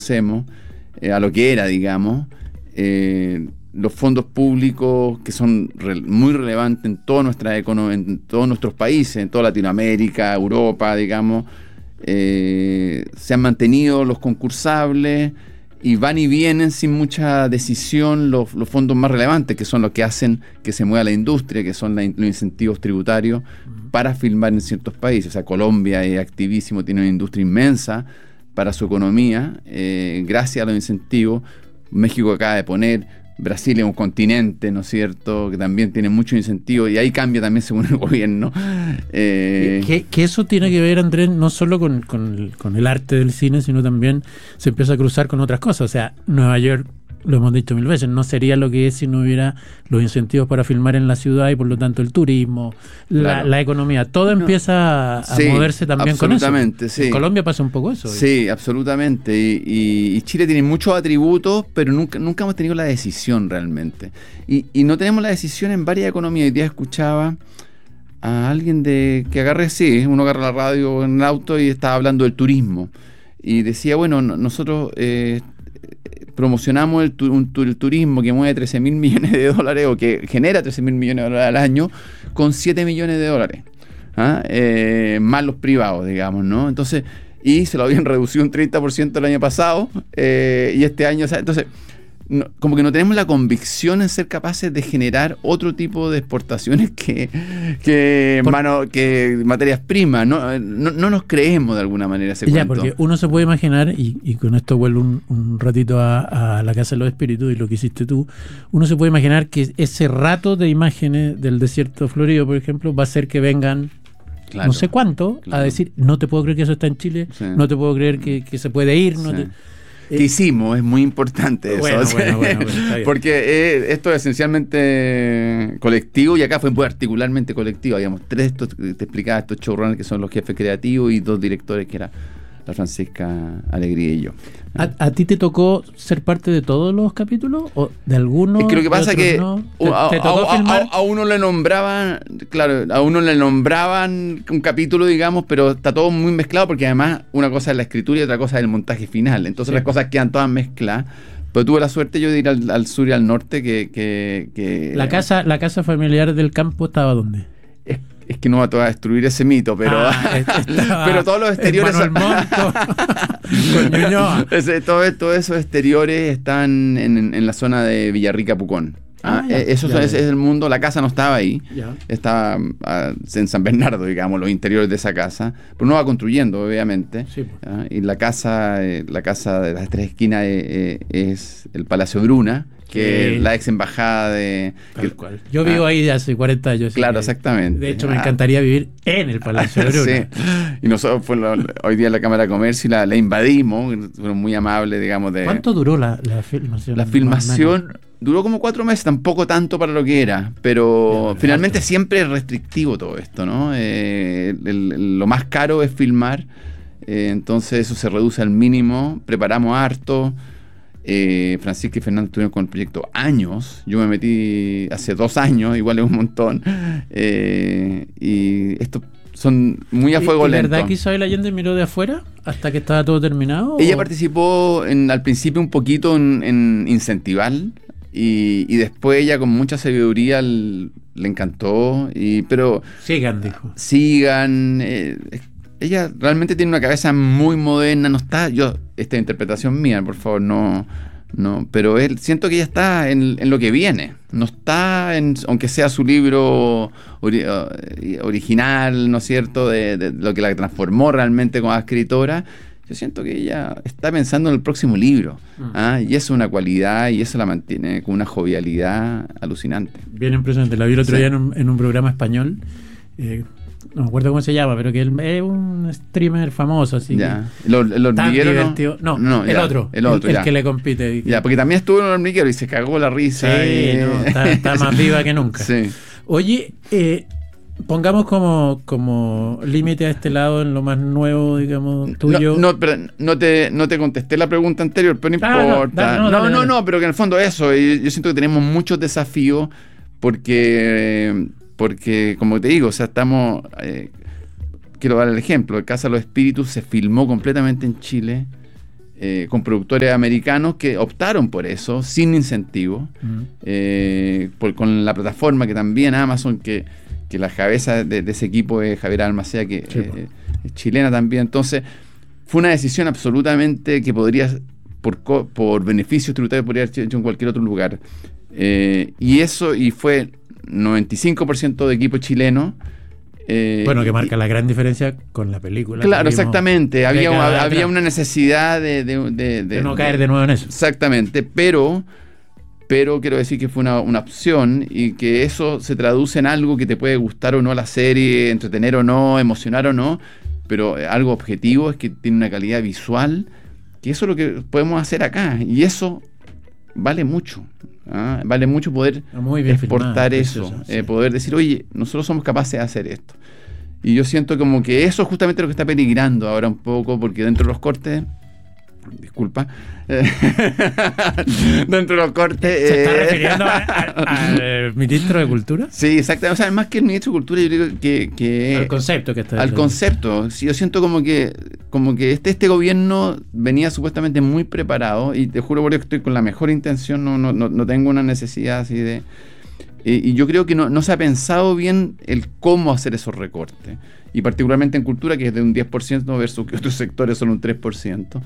conocemos, a lo que era, digamos, los fondos públicos que son muy relevantes en toda nuestra en todos nuestros países, en toda Latinoamérica, Europa, digamos, se han mantenido los concursables y van y vienen sin mucha decisión los fondos más relevantes, que son los que hacen que se mueva la industria, que son los incentivos tributarios para filmar en ciertos países. O sea, Colombia es activísimo, tiene una industria inmensa para su economía, gracias a los incentivos. México acaba de poner, Brasil es un continente, ¿no es cierto?, que también tiene muchos incentivos, y ahí cambia también según el gobierno. Que eso tiene que ver, Andrés, no solo con el arte del cine, sino también se empieza a cruzar con otras cosas. O sea, Nueva York, lo hemos dicho mil veces, no sería lo que es si no hubiera los incentivos para filmar en la ciudad y por lo tanto el turismo, claro, la economía, todo empieza a moverse también con eso. Sí. En Colombia pasa un poco eso. Sí, absolutamente. Y Chile tiene muchos atributos, pero nunca hemos tenido la decisión realmente. Y no tenemos la decisión en varias economías. Hoy día escuchaba a alguien uno agarra la radio en el auto y estaba hablando del turismo. Y decía, bueno, nosotros promocionamos el turismo que mueve $13.000 millones o que genera $13.000 millones al año con $7 millones. Más los privados, digamos, ¿no? Entonces, y se lo habían reducido un 30% el año pasado, y este año, o sea, entonces, como que no tenemos la convicción en ser capaces de generar otro tipo de exportaciones que materias primas. No nos creemos de alguna manera ese cuento. Porque uno se puede imaginar, y con esto vuelvo un ratito a la Casa de los Espíritus y lo que hiciste tú, uno se puede imaginar que ese rato de imágenes del desierto florido, por ejemplo, va a hacer que vengan, claro, no sé cuánto, claro, a decir, no te puedo creer que eso está en Chile, sí, no te puedo creer que se puede ir, no te... ¿Qué hicimos? Es muy importante eso. Bueno, porque esto es esencialmente colectivo, y acá fue particularmente colectivo. Habíamos tres, te explicaba, estos showrunners que son los jefes creativos y 2 directores, que era la Francisca Alegría y yo. ¿A ti te tocó ser parte de todos los capítulos? ¿O de algunos? Es que lo que pasa es que no? ¿Te tocó filmar? A uno le nombraban, claro, un capítulo, digamos, pero está todo muy mezclado, porque además una cosa es la escritura y otra cosa es el montaje final. Entonces, sí, las cosas quedan todas mezcladas. Pero tuve la suerte yo de ir al sur y al norte que... ¿La casa familiar del campo estaba dónde? Es que no va a destruir ese mito, pero pero todos los exteriores todos esos exteriores están en la zona de Villarrica, Pucón. Eso es el mundo. La casa no estaba ahí, estaba en San Bernardo, digamos, los interiores de esa casa, pero no va construyendo, obviamente. Sí. Y la casa de las 3 esquinas es el Palacio Bruna, que es la ex embajada de... Tal cual. Yo vivo ahí de hace 40 años. Claro, exactamente. De hecho, me encantaría vivir en el Palacio Bruna. Sí. Y nosotros hoy día en la Cámara de Comercio la invadimos, fueron muy amables, digamos. ¿Cuánto duró la filmación? La filmación duró como 4 meses, tampoco tanto para lo que era, pero finalmente siempre es restrictivo todo esto, ¿no? Lo más caro es filmar, entonces eso se reduce al mínimo, preparamos harto. Francisca y Fernando estuvieron con el proyecto años, yo me metí hace 2 años, igual es un montón, y esto son muy a fuego lento. ¿Verdad que Isabel Allende miró de afuera hasta que estaba todo terminado? Ella participó al principio un poquito en Incentival, y después ella con mucha sabiduría le encantó, pero dijo. Ella realmente tiene una cabeza muy moderna, no está, esta interpretación mía, por favor, no, pero siento que ella está en lo que viene, no está aunque sea su libro original, ¿no es cierto?, de lo que la transformó realmente como escritora. Yo siento que ella está pensando en el próximo libro, y eso es una cualidad, y eso la mantiene con una jovialidad alucinante. Bien impresionante, la vi el otro día en un programa español, no me acuerdo cómo se llama, pero que él es un streamer famoso, así. Ya. ¿El hormiguero no, el otro, el que le compite. Ya, porque también estuvo en el hormiguero y se cagó la risa. Sí, está más viva que nunca. Sí. Oye, pongamos como límite a este lado en lo más nuevo, digamos, tuyo. Pero no te contesté la pregunta anterior, pero no importa. No, pero que en el fondo eso, yo siento que tenemos muchos desafíos porque como te digo, o sea, estamos... quiero dar el ejemplo, Casa de los Espíritus se filmó completamente en Chile, con productores americanos que optaron por eso, sin incentivo, con la plataforma que también Amazon, que la cabeza de ese equipo es Javier Almacea, que es chilena también. Entonces, fue una decisión absolutamente que podría, por beneficios tributarios, podría haber hecho en cualquier otro lugar. Y fue 95% de equipo chileno. Que marca la gran diferencia con la película. Claro, exactamente. Había una necesidad de no caer de nuevo en eso. Exactamente, pero quiero decir que fue una opción, y que eso se traduce en algo que te puede gustar o no la serie, entretener o no, emocionar o no, pero algo objetivo es que tiene una calidad visual, que eso es lo que podemos hacer acá, y eso vale mucho. Vale mucho poder exportar eso, poder decir, oye, nosotros somos capaces de hacer esto. Y yo siento como que eso es justamente lo que está peligrando ahora un poco, porque dentro de los cortes, disculpa, dentro de los cortes... ¿Se está refiriendo al ministro de Cultura? Sí, exactamente. O sea, más que el ministro de Cultura, yo creo que al concepto que está al concepto. Sí, yo siento como que este gobierno venía supuestamente muy preparado, y te juro por Dios que estoy con la mejor intención, no tengo una necesidad así de... Y yo creo que no se ha pensado bien el cómo hacer esos recortes, y particularmente en cultura, que es de un 10% versus que otros sectores son un 3%.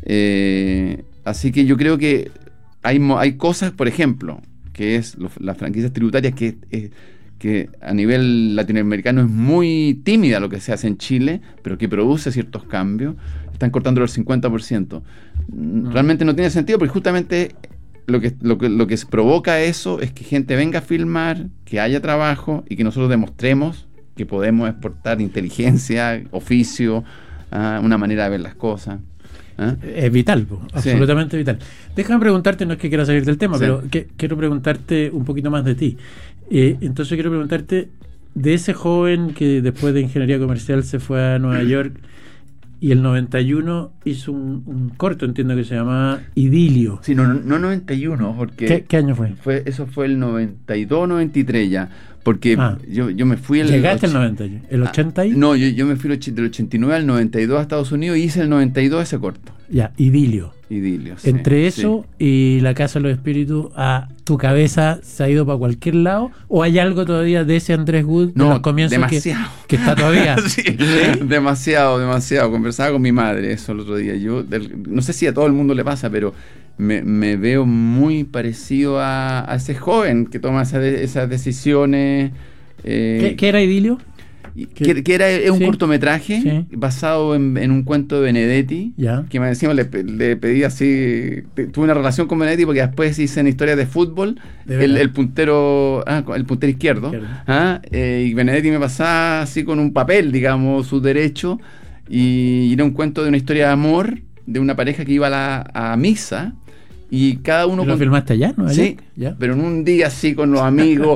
Así que yo creo que hay cosas, por ejemplo, que es las franquicias tributarias, que a nivel latinoamericano es muy tímida lo que se hace en Chile, pero que produce ciertos cambios. Están cortándolo el 50%. Realmente no tiene sentido, porque justamente lo que provoca eso es que gente venga a filmar, que haya trabajo, y que nosotros demostremos que podemos exportar inteligencia, oficio, una manera de ver las cosas. Es vital, absolutamente vital. Déjame preguntarte, no es que quiera salir del tema, pero quiero preguntarte un poquito más de ti. Entonces quiero preguntarte de ese joven que después de ingeniería comercial se fue a Nueva York, y el 91 hizo un corto, entiendo que se llamaba Idilio. Sí, no 91, porque... ¿Qué año fue? Eso fue el 92, 93 ya, porque yo me fui... ¿Llegaste el 91? ¿El 80? No, yo me fui del 89 al 92 a Estados Unidos, y hice el 92 ese corto. Ya, Idilio. Sí, entre eso y La Casa de los Espíritus, ¿a tu cabeza se ha ido para cualquier lado? ¿O hay algo todavía de ese Andrés Wood de los comienzos demasiado. Que está todavía? ¿Sí? Demasiado. Conversaba con mi madre eso el otro día. Yo no sé si a todo el mundo le pasa, pero me veo muy parecido a ese joven que toma esas decisiones. ¿Qué era Idilio? Es un cortometraje basado en un cuento de Benedetti, que encima le pedí así, tuve una relación con Benedetti porque después hice en historias de fútbol el puntero izquierdo. Y Benedetti me pasaba así con un papel, digamos, su derecho, y era un cuento de una historia de amor de una pareja que iba a misa, y cada uno... ¿Lo filmaste allá, no? Sí, pero en un día así con los amigos.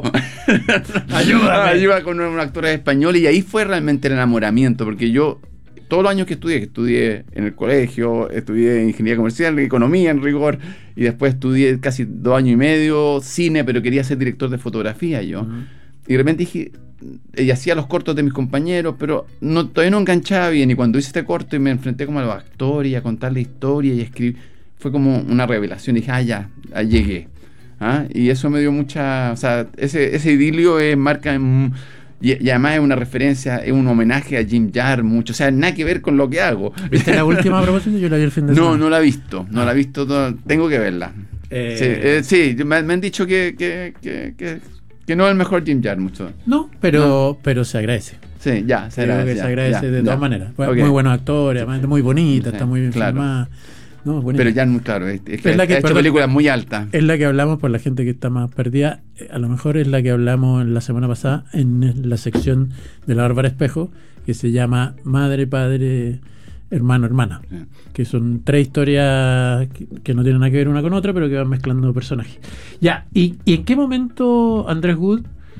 Ayuda con un actor español, y ahí fue realmente el enamoramiento, porque yo, todos los años que estudié en el colegio, estudié ingeniería comercial, economía en rigor, y después estudié casi 2 años y medio cine, pero quería ser director de fotografía yo. Y de repente dije, y hacía los cortos de mis compañeros, pero todavía no enganchaba bien, y cuando hice este corto y me enfrenté como a los actores y a contar la historia y a escribir, fue como una revelación. Dije, ya llegué. Y eso me dio mucha... O sea, ese Idilio marca... Y además es una referencia, es un homenaje a Jim Jarmusch. O sea, nada que ver con lo que hago. ¿Viste la última a propósito? Yo la vi el fin de semana. No la he visto. No la he visto. Tengo que verla. Sí, me han dicho que no es el mejor Jim Jarmusch. No, pero se agradece. Sí, se agradece. Se agradece de todas maneras. Okay. Muy buenos actores, además muy bonita, está muy bien filmada. No, pero ya, claro, es que ha hecho películas muy altas. Es la que hablamos, por la gente que está más perdida, a lo mejor es la que hablamos la semana pasada en la sección de la Bárbara Espejo, que se llama Madre, Padre, Hermano, Hermana, que son 3 historias que no tienen nada que ver una con otra, pero que van mezclando personajes. Ya, ¿y en qué momento, Andrés Wood,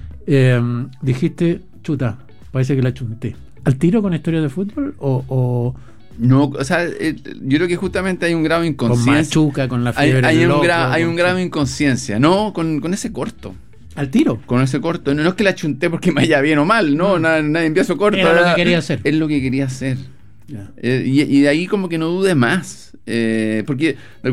dijiste, chuta, parece que la chunté? ¿Al tiro con historias de fútbol o no, o sea, yo creo que justamente hay un grado de inconsciencia. Con Machuca, con la fiebre hay un grado de inconsciencia, ¿no? Con ese corto. ¿Al tiro? Con ese corto. No es que la chunté porque me vaya bien o mal, ¿no? Nadie envía su corto. Era lo que quería hacer. Es lo que quería hacer. Y de ahí como que no dude más. porque